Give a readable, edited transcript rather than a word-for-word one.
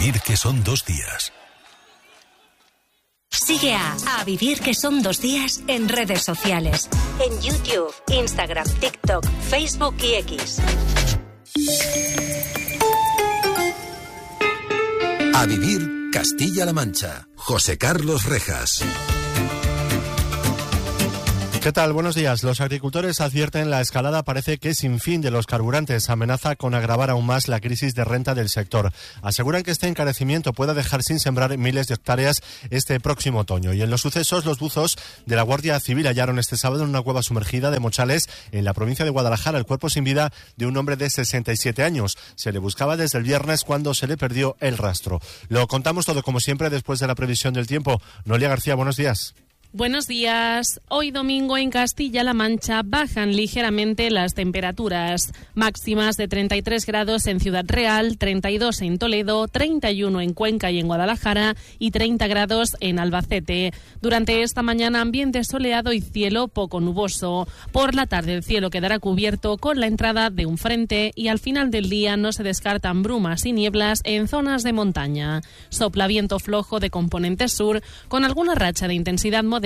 Vivir que son 2 días. Sigue a Vivir que son 2 días en redes sociales. En YouTube, Instagram, TikTok, Facebook y X. A Vivir Castilla-La Mancha. José Carlos Rejas. ¿Qué tal? Buenos días. Los agricultores advierten la escalada parece que sin fin de los carburantes. Amenaza con agravar aún más la crisis de renta del sector. Aseguran que este encarecimiento puede dejar sin sembrar miles de hectáreas este próximo otoño. Y en los sucesos, los buzos de la Guardia Civil hallaron este sábado en una cueva sumergida de Mochales, en la provincia de Guadalajara, el cuerpo sin vida de un hombre de 67 años. Se le buscaba desde el viernes cuando se le perdió el rastro. Lo contamos todo como siempre después de la previsión del tiempo. Noelia García, buenos días. Buenos días. Hoy domingo en Castilla-La Mancha bajan ligeramente las temperaturas. Máximas de 33 grados en Ciudad Real, 32 en Toledo, 31 en Cuenca y en Guadalajara y 30 grados en Albacete. Durante esta mañana ambiente soleado y cielo poco nuboso. Por la tarde el cielo quedará cubierto con la entrada de un frente y al final del día no se descartan brumas y nieblas en zonas de montaña. Sopla viento flojo de componente sur con alguna racha de intensidad moderada